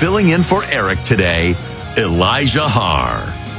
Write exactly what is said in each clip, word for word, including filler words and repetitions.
filling in for Eric today, Elijah Harr.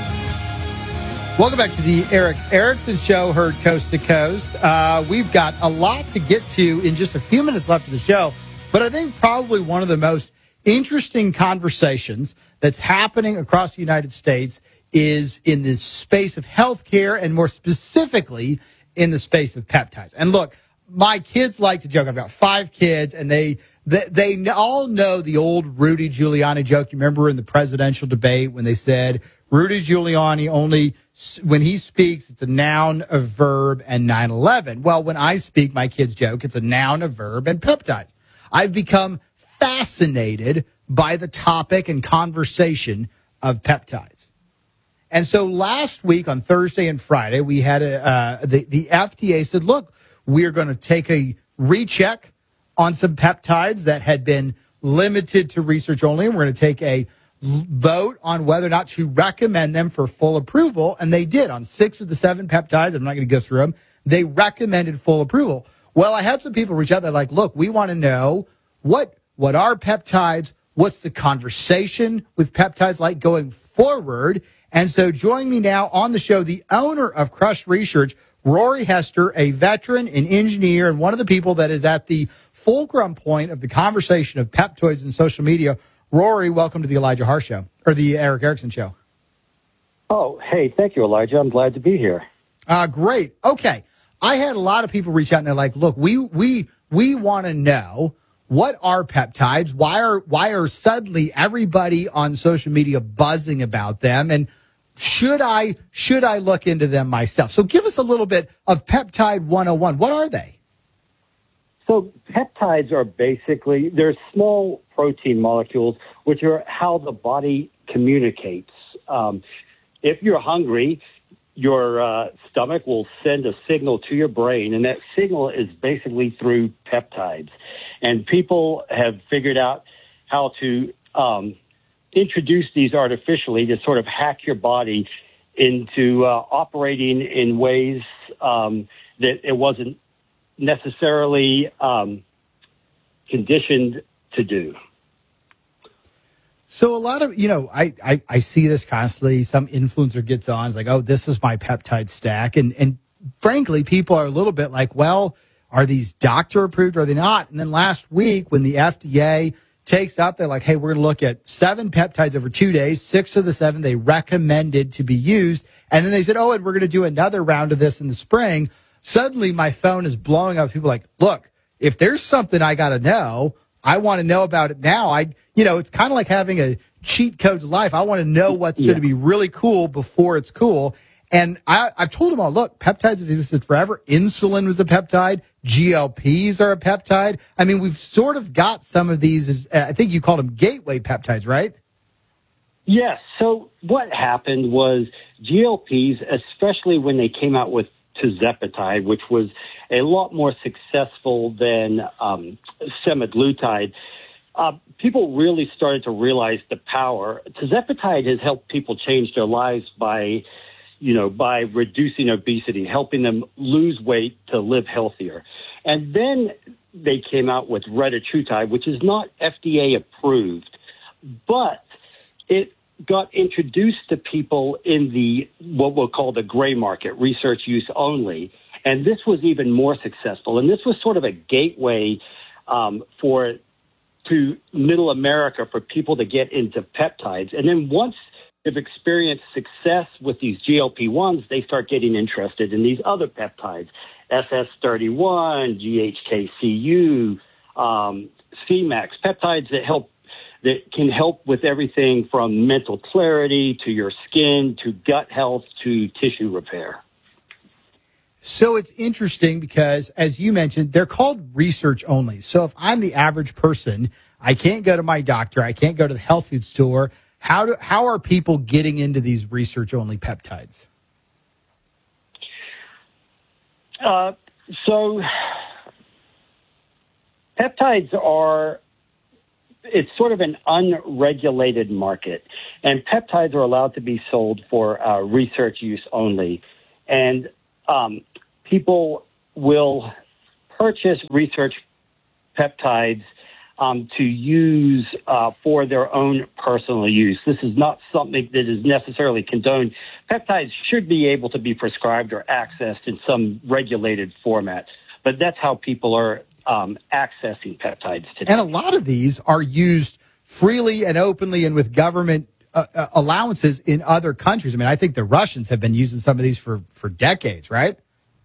Welcome back to the Eric Erickson Show, heard coast to coast. Uh, we've got a lot to get to in just a few minutes left of the show, but I think probably one of the most interesting conversations that's happening across the United States is in the space of healthcare, and more specifically in the space of peptides. And look, my kids like to joke. I've got five kids, and they they, they all know the old Rudy Giuliani joke. You remember in the presidential debate when they said Rudy Giuliani only, when he speaks, it's a noun, a verb, and nine eleven. Well, when I speak, my kids joke, it's a noun, a verb, and peptides. I've become fascinated by the topic and conversation of peptides. And so last week on Thursday and Friday, we had a, uh, the, the F D A said, look, we're going to take a recheck on some peptides that had been limited to research only, and we're going to take a vote on whether or not to recommend them for full approval. And they did on six of the seven peptides. I'm not going to go through them. They recommended full approval. Well, I had some people reach out. They're like, look, we want to know what, what are peptides? What's the conversation with peptides like going forward? And so join me now on the show, the owner of Crush Research, Rory Hester, a veteran, an engineer, and one of the people that is at the fulcrum point of the conversation of peptides and social media. Rory, welcome to the Elijah Harr Show, or the Eric Erickson Show. Oh, hey, thank you, Elijah. I'm glad to be here. Uh, great. Okay. I had a lot of people reach out, and they're like, look, we we we want to know, what are peptides? Why are why are suddenly everybody on social media buzzing about them? And should I should I look into them myself? So give us a little bit of Peptide one oh one. What are they? So peptides are basically, they're small protein molecules, which are how the body communicates. Um, if you're hungry, your uh, stomach will send a signal to your brain, and that signal is basically through peptides. And people have figured out how to um, introduce these artificially to sort of hack your body into uh, operating in ways um, that it wasn't necessarily um, conditioned to do. So a lot of, you know, I, I, I see this constantly. Some influencer gets on, it's like, oh, this is my peptide stack. And, and frankly, people are a little bit like, well, are these doctor approved or are they not? And then last week when the F D A takes up, they're like, hey, we're going to look at seven peptides over two days. Six of the seven they recommended to be used. And then they said, oh, and we're going to do another round of this in the spring. Suddenly my phone is blowing up. People are like, look, if there's something I got to know, I want to know about it now. I, you know, it's kind of like having a cheat code to life. I want to know what's yeah. going to be really cool before it's cool. And I, I've told them all, look, peptides have existed forever. Insulin was a peptide. G L Ps are a peptide. I mean, we've sort of got some of these, as, uh, I think you called them gateway peptides, right? Yes. So what happened was G L Ps, especially when they came out with tirzepatide, which was a lot more successful than um, semaglutide, uh, people really started to realize the power. Tirzepatide has helped people change their lives by, you know, by reducing obesity, helping them lose weight to live healthier. And then they came out with retatrutide, which is not F D A approved, but it got introduced to people in the, what we'll call the gray market, research use only. And this was even more successful. And this was sort of a gateway um, for, to middle America for people to get into peptides. And then once they've experienced success with these G L P ones, they start getting interested in these other peptides, S S thirty-one, G H K C U, um, C MAX, peptides that help that can help with everything from mental clarity to your skin to gut health to tissue repair. So it's interesting because, as you mentioned, they're called research only. So if I'm the average person, I can't go to my doctor, I can't go to the health food store. How do how are people getting into these research only peptides? Uh, so peptides are, it's sort of an unregulated market, and peptides are allowed to be sold for uh, research use only. And um, people will purchase research peptides um, to use uh, for their own personal use. This is not something that is necessarily condoned. Peptides should be able to be prescribed or accessed in some regulated format, but that's how people are um, accessing peptides today. And a lot of these are used freely and openly and with government uh, uh, allowances in other countries. I mean, I think the Russians have been using some of these for, for decades, right?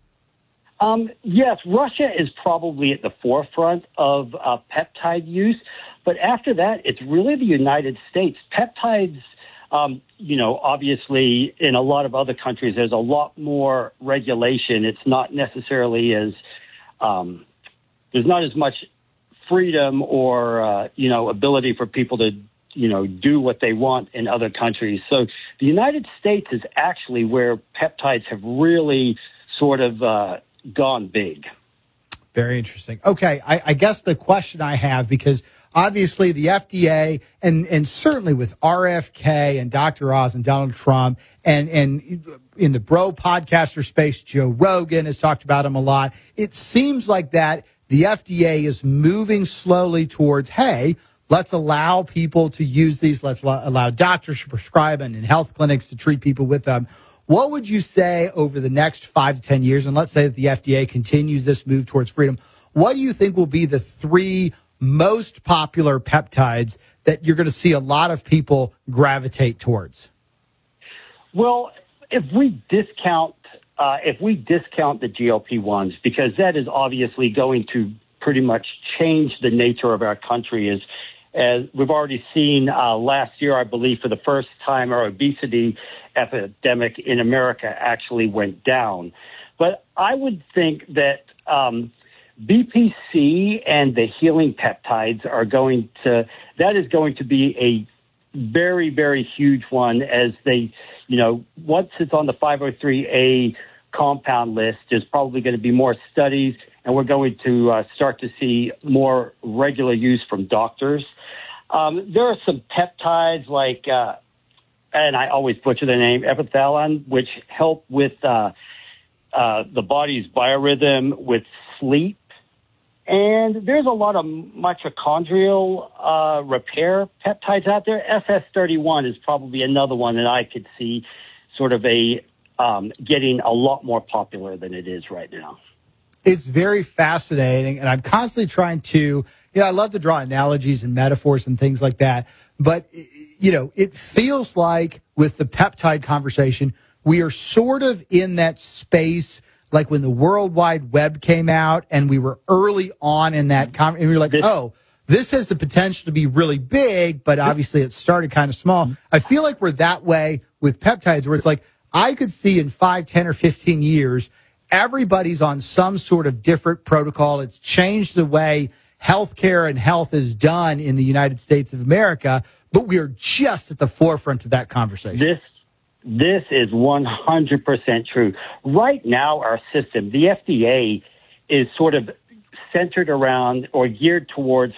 Um, yes, Russia is probably at the forefront of uh, peptide use, but after that, it's really the United States. Peptides, um, you know, obviously in a lot of other countries, there's a lot more regulation. It's not necessarily as, um, there's not as much freedom or, uh, you know, ability for people to, you know, do what they want in other countries. So the United States is actually where peptides have really sort of, uh, gone big. Very interesting. Okay, I, I guess the question I have, because obviously the F D A and and certainly with R F K and Doctor Oz and Donald Trump and and in the bro podcaster space, Joe Rogan has talked about him a lot. It seems like that the F D A is moving slowly towards, hey, let's allow people to use these. Let's allow doctors to prescribe and in health clinics to treat people with them. What would you say over the next five to ten years, and let's say that the F D A continues this move towards freedom, what do you think will be the three most popular peptides that you're going to see a lot of people gravitate towards? Well, if we discount uh, if we discount the G L P ones, because that is obviously going to pretty much change the nature of our country, as as we've already seen uh, last year, I believe, for the first time, our obesity epidemic in America actually went down. But I would think that um, B P C and the healing peptides are going to, that is going to be a very, very huge one, as they, you know, once it's on the five oh three A compound list, there's probably going to be more studies, and we're going to uh, start to see more regular use from doctors. Um, there are some peptides like, uh, and I always butcher the name, epithalon, which help with uh, uh, the body's biorhythm with sleep. And there's a lot of mitochondrial uh, repair peptides out there. S S thirty-one is probably another one that I could see sort of a um, getting a lot more popular than it is right now. It's very fascinating, and I'm constantly trying to, you know, I love to draw analogies and metaphors and things like that, but, you know, it feels like with the peptide conversation, we are sort of in that space like when the World Wide Web came out and we were early on in that, con- and we were like, oh, this has the potential to be really big, but obviously it started kind of small. I feel like we're that way with peptides, where it's like, I could see in five, ten, or fifteen years, everybody's on some sort of different protocol. It's changed the way healthcare and health is done in the United States of America, but we are just at the forefront of that conversation. This, this is one hundred percent true. Right now, our system, the F D A, is sort of centered around or geared towards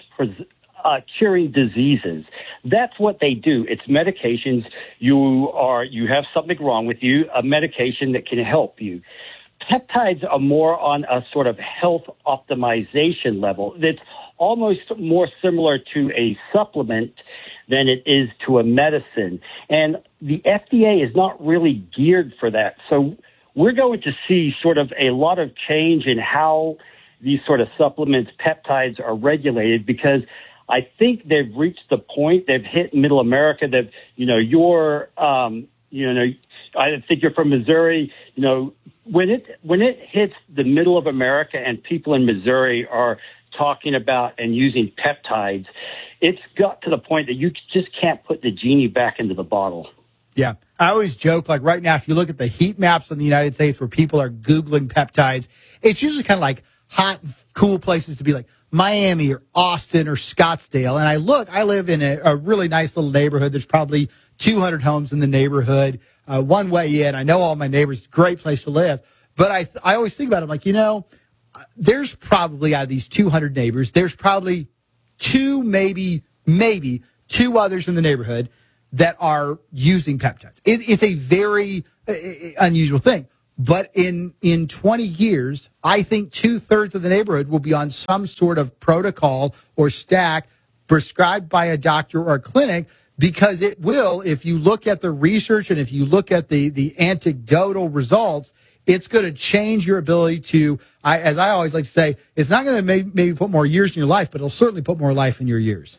uh, curing diseases. That's what they do. It's medications. You are, you have something wrong with you, a medication that can help you. Peptides are more on a sort of health optimization level. It's almost more similar to a supplement than it is to a medicine. And the F D A is not really geared for that. So we're going to see sort of a lot of change in how these sort of supplements, peptides, are regulated, because I think they've reached the point, they've hit middle America, that, you know, you're, um, you know, I think you're from Missouri, you know, when it when it hits the middle of America and people in Missouri are talking about and using peptides, it's got to the point that you just can't put the genie back into the bottle. Yeah. I always joke, like right now, if you look at the heat maps in the United States where people are Googling peptides, it's usually kind of like hot, cool places to be, like Miami or Austin or Scottsdale. And I look, I live in a, a really nice little neighborhood. There's probably two hundred homes in the neighborhood. Uh, one way in. I know all my neighbors. Great place to live. But I I always think about it. I'm like, you know, there's probably out of these two hundred neighbors, there's probably two, maybe, maybe two others in the neighborhood that are using peptides. It, it's a very uh, unusual thing. But in, in twenty years, I think two-thirds of the neighborhood will be on some sort of protocol or stack prescribed by a doctor or a clinic, because it will, if you look at the research and if you look at the, the anecdotal results, it's going to change your ability to, I, as I always like to say, it's not going to maybe, maybe put more years in your life, but it'll certainly put more life in your years.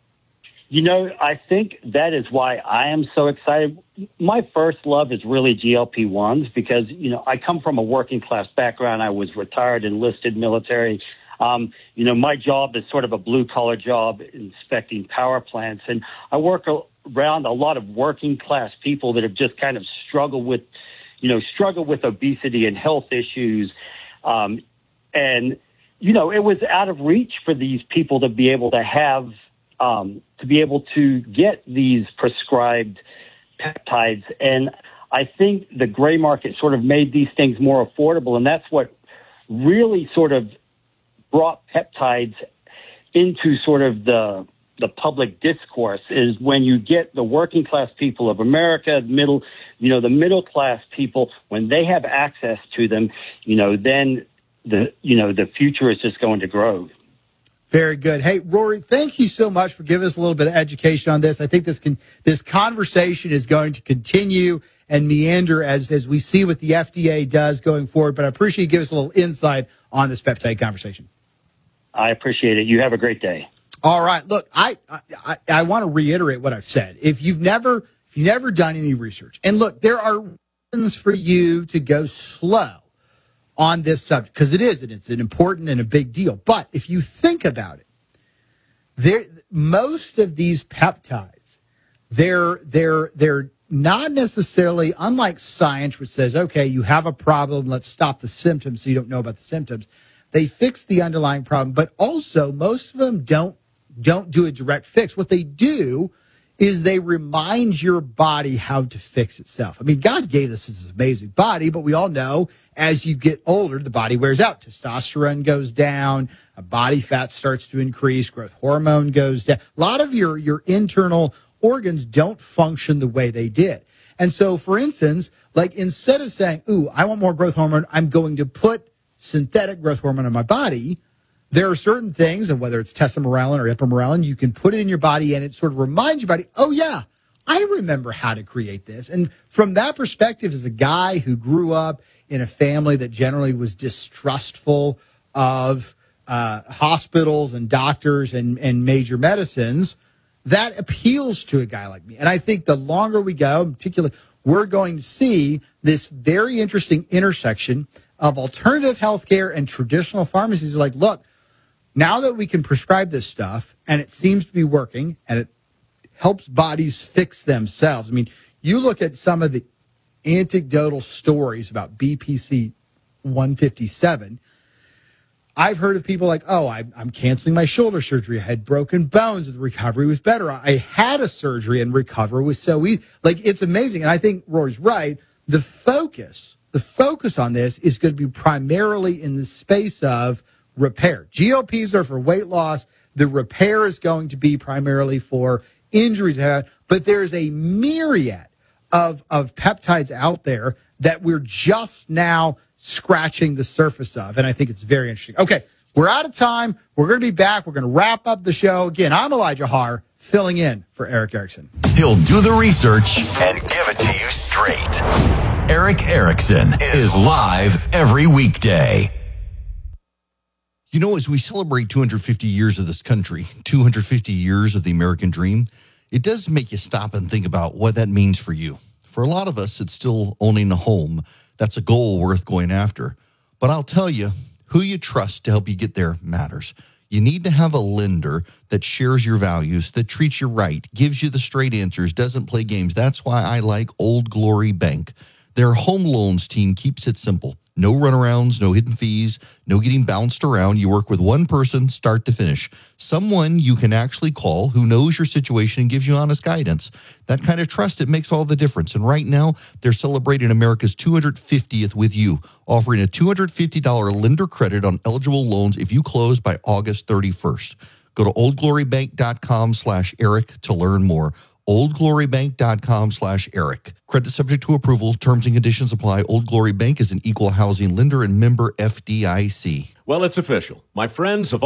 You know, I think that is why I am so excited. My first love is really G L P ones because, you know, I come from a working class background. I was retired, enlisted military. Um, you know, my job is sort of a blue collar job inspecting power plants. And I work around a lot of working class people that have just kind of struggled with, you know, struggle with obesity and health issues. Um, and, you know, it was out of reach for these people to be able to have, um, to be able to get these prescribed peptides. And I think the gray market sort of made these things more affordable. And that's what really sort of brought peptides into sort of the the public discourse, is when you get the working class people of America, middle, you know, the middle class people, when they have access to them, you know, then the, you know, the future is just going to grow. Very good. Hey, Rory, thank you so much for giving us a little bit of education on this. I think this can, this conversation is going to continue and meander as, as we see what the F D A does going forward, but I appreciate you giving us a little insight on this peptide conversation. I appreciate it. You have a great day. All right. Look, I, I, I want to reiterate what I've said. If you've never, if you've never done any research, and look, there are reasons for you to go slow on this subject, because it is, and it's an important and a big deal. But if you think about it, there, most of these peptides, they're, they're, they're not necessarily, unlike science, which says, okay, you have a problem, let's stop the symptoms so you don't know about the symptoms. They fix the underlying problem, but also most of them don't don't do a direct fix. What they do is they remind your body how to fix itself. I mean, God gave us this amazing body, but we all know as you get older, the body wears out. Testosterone goes down, body fat starts to increase, growth hormone goes down. A lot of your, your internal organs don't function the way they did. And so, for instance, like instead of saying, ooh, I want more growth hormone, I'm going to put synthetic growth hormone in my body, there are certain things, and whether it's tesamorelin or ipamorelin, you can put it in your body and it sort of reminds your body, oh yeah, I remember how to create this. And from that perspective, as a guy who grew up in a family that generally was distrustful of uh, hospitals and doctors and, and major medicines, that appeals to a guy like me. And I think the longer we go, in particular, we're going to see this very interesting intersection of alternative healthcare and traditional pharmacies. Are like, look, now that we can prescribe this stuff and it seems to be working and it helps bodies fix themselves. I mean, you look at some of the anecdotal stories about B P C one fifty-seven. I've heard of people like, oh, I'm, I'm canceling my shoulder surgery. I had broken bones and the recovery was better. I had a surgery and recovery was so easy. Like, it's amazing. And I think Rory's right. The focus, the focus on this is going to be primarily in the space of repair. G L Ps are for weight loss. The repair is going to be primarily for injuries. But there's a myriad of, of peptides out there that we're just now scratching the surface of. And I think it's very interesting. Okay, we're out of time. We're going to be back. We're going to wrap up the show. Again, I'm Elijah Haar, filling in for Eric Erickson. He'll do the research and give it to you straight. Eric Erickson is live every weekday. You know, as we celebrate two hundred fifty years of this country, two hundred fifty years of the American dream, it does make you stop and think about what that means for you. For a lot of us, it's still owning a home. That's a goal worth going after. But I'll tell you, who you trust to help you get there matters. You need to have a lender that shares your values, that treats you right, gives you the straight answers, doesn't play games. That's why I like Old Glory Bank. Their home loans team keeps it simple. No runarounds, no hidden fees, no getting bounced around. You work with one person, start to finish. Someone you can actually call who knows your situation and gives you honest guidance. That kind of trust, it makes all the difference. And right now, they're celebrating America's two hundred fiftieth with you, offering a two hundred fifty dollars lender credit on eligible loans if you close by August thirty-first. Go to oldglorybank.com slash Eric to learn more. oldglorybank.com slash Eric. Credit subject to approval. Terms and conditions apply. Old Glory Bank is an equal housing lender and member F D I C. Well, it's official. My friends have